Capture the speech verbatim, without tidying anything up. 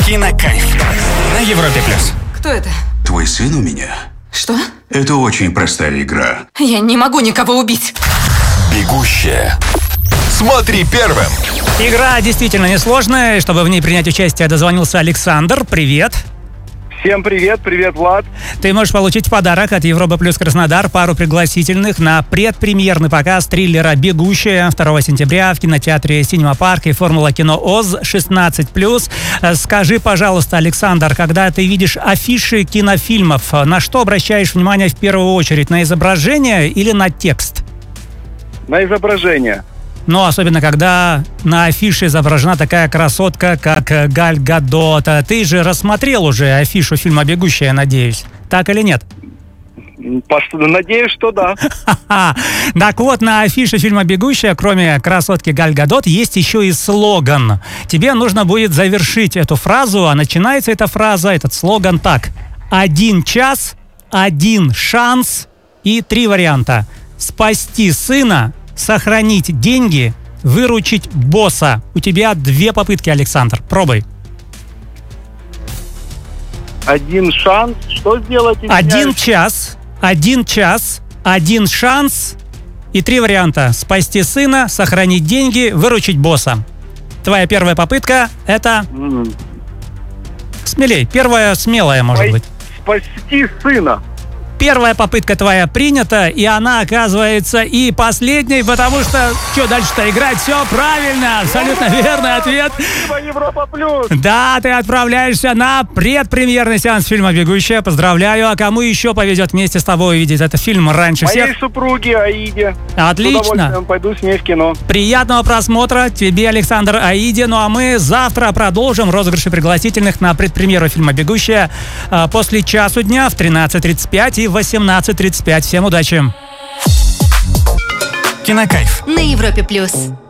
Кинокайф на Европе плюс. Кто это? Твой сын у меня. Что? Это очень простая игра. Я не могу никого убить. Бегущая. Смотри первым. Игра действительно несложная. Чтобы в ней принять участие, дозвонился Александр. Привет. Всем привет, привет, Влад. Ты можешь получить в подарок от Европа плюс Краснодар пару пригласительных на предпремьерный показ триллера «Бегущая» второго сентября в кинотеатре «Синема Парк» и «Формула кино ОЗ» шестнадцать плюс. Скажи, пожалуйста, Александр, когда ты видишь афиши кинофильмов, на что обращаешь внимание в первую очередь? На изображение или на текст? На изображение. Но особенно, когда на афише изображена такая красотка, как Галь Гадот. Ты же рассмотрел уже афишу фильма «Бегущая», надеюсь. Так или нет? Надеюсь, что да. Так вот, на афише фильма «Бегущая», кроме красотки Галь Гадот, есть еще и слоган. Тебе нужно будет завершить эту фразу, а начинается эта фраза, этот слоган так. Один час, один шанс и три варианта. Спасти сына, сохранить деньги, выручить босса. У тебя две попытки, Александр. Пробуй. Один шанс. Что сделать? Один час, один час, один шанс и три варианта. Спасти сына, сохранить деньги, выручить босса. Твоя первая попытка — это... Mm. Смелей. Первая смелая, может Спай... быть. Спасти сына. Первая попытка твоя принята, и она оказывается и последней, потому что что дальше-то играть? Все правильно, абсолютно верный ответ. Спасибо, Европа плюс. Да, ты отправляешься на предпремьерный сеанс фильма «Бегущая». Поздравляю. А кому еще повезет вместе с тобой увидеть этот фильм раньше Моей всех? Моей супруге Аиде. Отлично. С удовольствием пойду с ней в кино. Приятного просмотра тебе, Александр, Аиде. Ну а мы завтра продолжим розыгрыши пригласительных на предпремьеру фильма «Бегущая» после часу дня в тринадцать тридцать пять и восемнадцать тридцать пять. Всем удачи! Кинокайф на Европе плюс.